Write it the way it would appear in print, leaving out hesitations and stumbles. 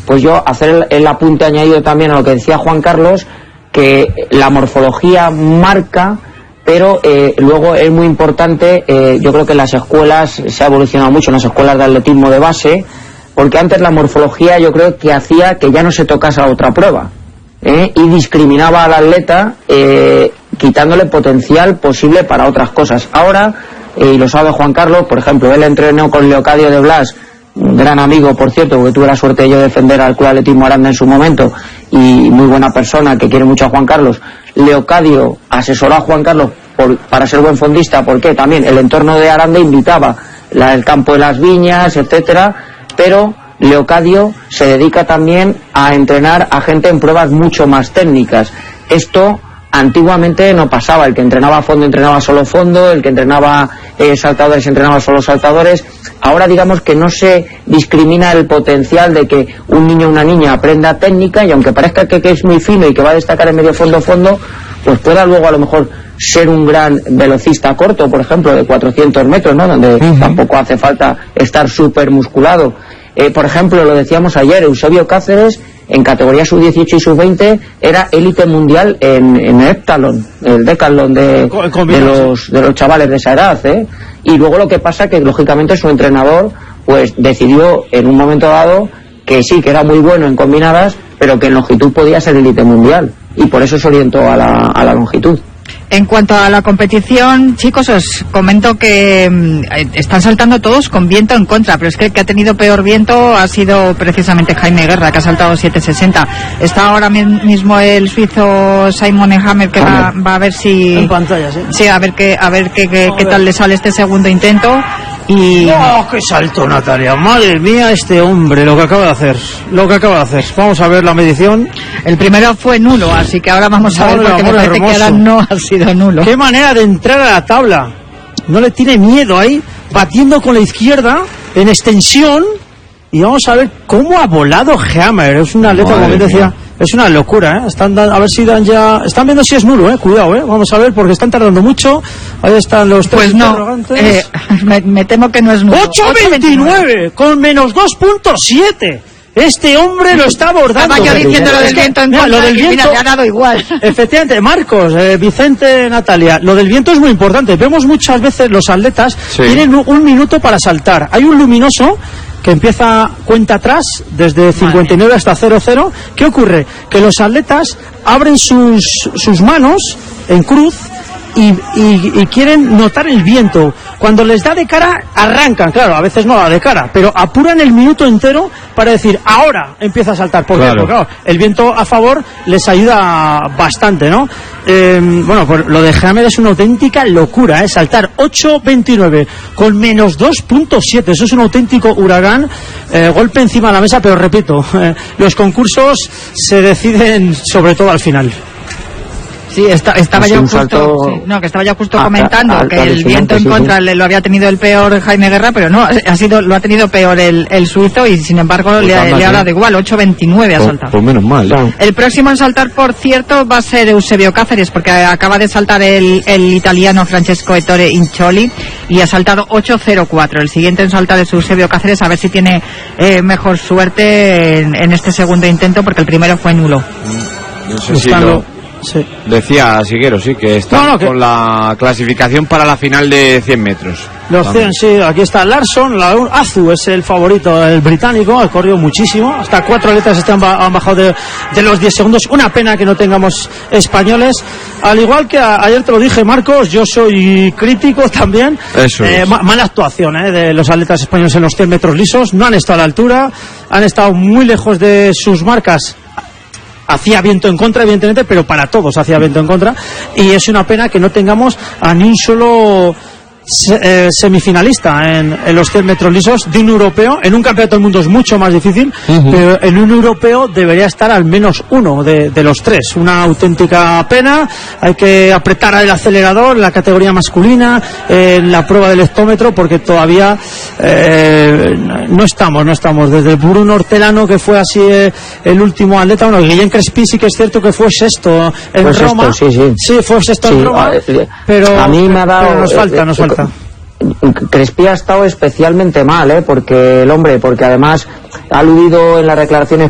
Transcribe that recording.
pues yo hacer el apunte añadido también a lo que decía Juan Carlos, que la morfología marca, pero luego es muy importante, yo creo que en las escuelas se ha evolucionado mucho, en las escuelas de atletismo de base, porque antes la morfología yo creo que hacía que ya no se tocase a otra prueba, y discriminaba al atleta, quitándole potencial posible para otras cosas. Ahora, y lo sabe Juan Carlos, por ejemplo, él entrenó con Leocadio de Blas, un gran amigo, por cierto, porque tuve la suerte de yo defender al Club Atletismo Aranda en su momento, y muy buena persona, que quiere mucho a Juan Carlos. Leocadio asesoró a Juan Carlos para ser buen fondista, porque también el entorno de Aranda invitaba el campo de las viñas, etcétera, pero Leocadio se dedica también a entrenar a gente en pruebas mucho más técnicas. Esto antiguamente no pasaba, el que entrenaba a fondo entrenaba solo fondo, el que entrenaba saltadores entrenaba solo saltadores. Ahora digamos que no se discrimina el potencial de que un niño o una niña aprenda técnica, y aunque parezca que es muy fino y que va a destacar en medio fondo, pues pueda luego a lo mejor ser un gran velocista corto, por ejemplo, de 400 metros, ¿no? Donde tampoco hace falta estar súper musculado. Por ejemplo, lo decíamos ayer, Eusebio Cáceres, en categoría sub-18 y sub-20, era élite mundial en heptalón, el decalón de los chavales de esa edad, Y luego lo que pasa que, lógicamente, su entrenador pues decidió en un momento dado que sí, que era muy bueno en combinadas, pero que en longitud podía ser élite mundial, y por eso se orientó a la longitud. En cuanto a la competición, chicos, os comento que están saltando todos con viento en contra, pero es que el que ha tenido peor viento ha sido precisamente Jaime Guerra, que ha saltado 7.60. Está ahora mismo el suizo Simon Hammer, que va a ver si... En pantalla, sí. Sí, a ver qué tal le sale este segundo intento. Y... ¡Oh, qué salto, Natalia! Madre mía, este hombre, lo que acaba de hacer. Vamos a ver la medición. El primero fue nulo, así que ahora vamos a ver, porque me parece que ahora no ha sido nulo. ¡Qué manera de entrar a la tabla! No le tiene miedo ahí, batiendo con la izquierda, en extensión. Y vamos a ver cómo ha volado Hammer. Es un atleta, como decía, es una locura, a ver si dan ya... Están viendo si es nulo, cuidado, vamos a ver, porque están tardando mucho. Ahí están los tres interrogantes. Me temo que no es nulo. 8.29, con menos 2.7. Este hombre lo está abordando. Estaba yo diciendo lo del viento en contra, lo del viento, mira, le ha dado igual. Efectivamente, Marcos, Vicente, Natalia, lo del viento es muy importante. Vemos muchas veces los atletas tienen un minuto para saltar. Hay un luminoso que empieza cuenta atrás desde 59 hasta 00. ¿Qué ocurre? Que los atletas abren sus manos en cruz y quieren notar el viento. Cuando les da de cara, arrancan. Claro, a veces no da de cara, pero apuran el minuto entero para decir, ahora empieza a saltar. Porque claro, el viento a favor les ayuda bastante, ¿no? Bueno, pues lo de Hammer es una auténtica locura, saltar 8.29 con menos 2.7. Eso es un auténtico huracán, golpe encima de la mesa, pero repito, los concursos se deciden sobre todo al final. Sí, estaba yo justo comentando que el viento en contra lo había tenido el peor Jaime Guerra, pero no, lo ha tenido peor el suizo, y sin embargo le ha dado igual, 8.29 ha saltado. Pues menos mal. Claro. El próximo en saltar, por cierto, va a ser Eusebio Cáceres, porque acaba de saltar el italiano Francesco Ettore Incioli y ha saltado 8.04. El siguiente en saltar es Eusebio Cáceres, a ver si tiene mejor suerte en este segundo intento, porque el primero fue nulo. No sé si Sí. Decía Siguero, que está con la clasificación para la final de 100 metros. Los 100, sí, aquí está Larson, Azu es el favorito, el británico, ha corrido muchísimo, hasta 4 atletas han bajado de los 10 segundos, una pena que no tengamos españoles, al igual que ayer te lo dije, Marcos, yo soy crítico también. Eso es. Mala actuación de los atletas españoles en los 100 metros lisos, no han estado a la altura, han estado muy lejos de sus marcas. Hacía viento en contra, evidentemente, pero para todos hacía viento en contra, y es una pena que no tengamos a ni un solo semifinalista en los 100 metros lisos de un europeo. En un campeonato del mundo es mucho más difícil, pero en un europeo debería estar al menos uno de los tres. Una auténtica pena. Hay que apretar el acelerador en la categoría masculina, en la prueba del hectómetro, porque todavía no estamos desde Bruno Hortelano, que fue así el último atleta. Bueno, Guillén Crespi sí que es cierto que fue sexto en Roma. Sí, fue sexto en Roma, pero a mí me ha dado, pero nos falta. Crespi ha estado especialmente mal, porque además ha aludido en las declaraciones